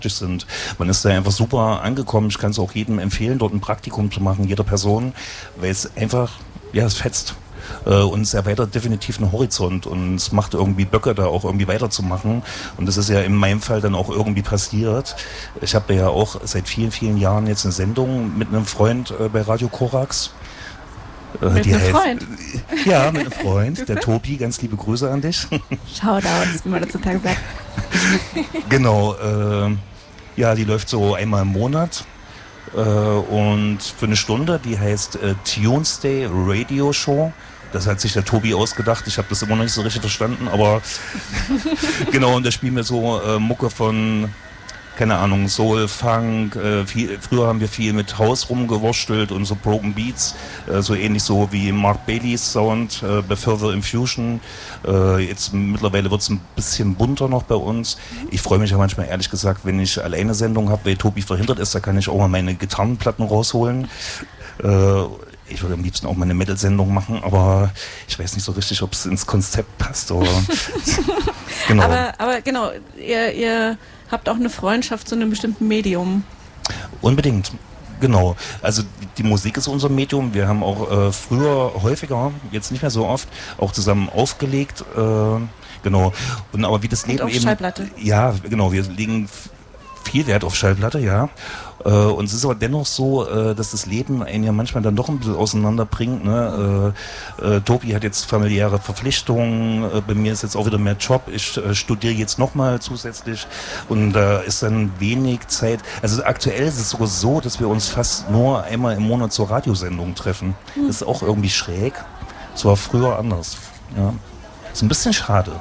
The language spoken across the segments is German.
sind. Man ist da einfach super angekommen. Ich kann es auch jedem empfehlen, dort ein Praktikum zu machen, jeder Person, weil es einfach, ja, es fetzt. Und es erweitert definitiv einen Horizont und es macht irgendwie Böcke, da auch irgendwie weiterzumachen. Und das ist ja in meinem Fall dann auch irgendwie passiert. Ich habe ja auch seit vielen, vielen Jahren jetzt eine Sendung mit einem Freund bei Radio Korax. Mit einem Freund? Ja, mit einem Freund, der Tobi, ganz liebe Grüße an dich. Shoutouts, wie man heutzutage sagt. Genau, ja, die läuft so einmal im Monat und für eine Stunde, die heißt Tuesday Radio Show. Das hat sich der Tobi ausgedacht, ich habe das immer noch nicht so richtig verstanden, aber genau, und da spielen wir so Mucke von, keine Ahnung, Soul, Funk, früher haben wir viel mit House rumgewurstelt und so Broken Beats, so ähnlich so wie Mark Baileys Sound bei Further Infusion. Jetzt mittlerweile wird es ein bisschen bunter noch bei uns. Ich freue mich ja manchmal ehrlich gesagt, wenn ich alleine Sendung habe, weil Tobi verhindert ist, da kann ich auch mal meine Gitarrenplatten rausholen. Ich würde am liebsten auch mal eine Metal-Sendung machen, aber ich weiß nicht so richtig, ob es ins Konzept passt. Oder genau. Aber genau, ihr habt auch eine Freundschaft zu einem bestimmten Medium. Unbedingt, genau. Also die Musik ist unser Medium. Wir haben auch früher häufiger, jetzt nicht mehr so oft, auch zusammen aufgelegt. Genau. Und aber wie das Leben auf Schallplatte. Ja, genau. Wir legen viel Wert auf Schallplatte, ja. Und es ist aber dennoch so, dass das Leben einen ja manchmal dann doch ein bisschen auseinanderbringt. Ne? Tobi hat jetzt familiäre Verpflichtungen, bei mir ist jetzt auch wieder mehr Job, ich studiere jetzt nochmal zusätzlich und da ist dann wenig Zeit. Also aktuell ist es sogar so, dass wir uns fast nur einmal im Monat zur Radiosendung treffen. Das ist auch irgendwie schräg. Das war früher anders. Ja. Ist ein bisschen schade.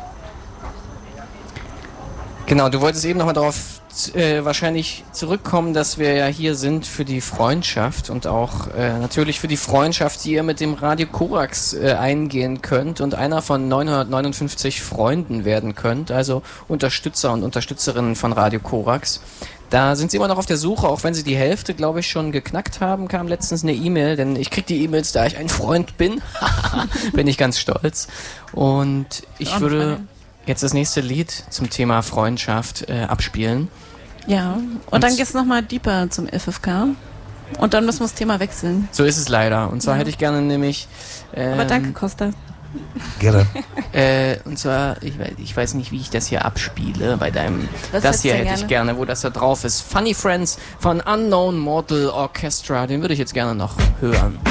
Genau, du wolltest eben nochmal darauf wahrscheinlich zurückkommen, dass wir ja hier sind für die Freundschaft und auch natürlich für die Freundschaft, die ihr mit dem Radio Korax eingehen könnt und einer von 959 Freunden werden könnt, also Unterstützer und Unterstützerinnen von Radio Korax. Da sind sie immer noch auf der Suche, auch wenn sie die Hälfte, glaube ich, schon geknackt haben, kam letztens eine E-Mail, denn ich kriege die E-Mails, da ich ein Freund bin, bin ich ganz stolz. Und ich würde jetzt das nächste Lied zum Thema Freundschaft abspielen. Ja, und dann geht's nochmal deeper zum FFK. Und dann müssen wir das Thema wechseln. So ist es leider. Und zwar hätte ich gerne nämlich... aber danke, Costa. Gerne. Und zwar, ich weiß nicht, wie ich das hier abspiele bei deinem... Das hier hätte ich gerne, wo das da drauf ist. Funny Friends von Unknown Mortal Orchestra. Den würde ich jetzt gerne noch hören.